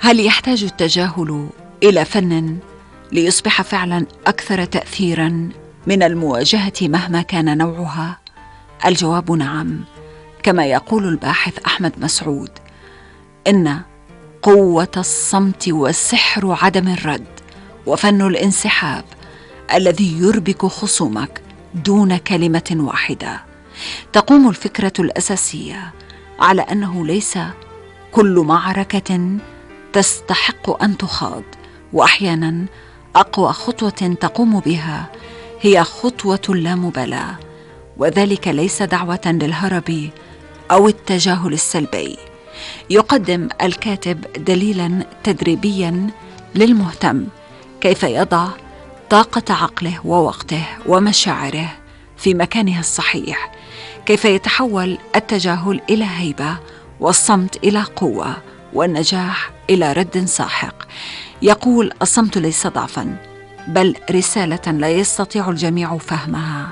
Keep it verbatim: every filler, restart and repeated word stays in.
هل يحتاج التجاهل إلى فن ليصبح فعلا أكثر تأثيرا من المواجهة مهما كان نوعها؟ الجواب نعم. كما يقول الباحث أحمد مسعود: إن قوة الصمت وسحر عدم الرد وفن الانسحاب الذي يربك خصومك دون كلمة واحدة. تقوم الفكرة الأساسية على أنه ليس كل معركة تستحق أن تخاض، وأحيانا أقوى خطوة تقوم بها هي خطوة اللامبالاة، وذلك ليس دعوة للهرب أو التجاهل السلبي. يقدم الكاتب دليلا تدريبيا للمهتم كيف يضع طاقة عقله ووقته ومشاعره في مكانها الصحيح، كيف يتحول التجاهل إلى هيبة والصمت إلى قوة والنجاح إلى رد ساحق. يقول: الصمت ليس ضعفا، بل رسالة لا يستطيع الجميع فهمها.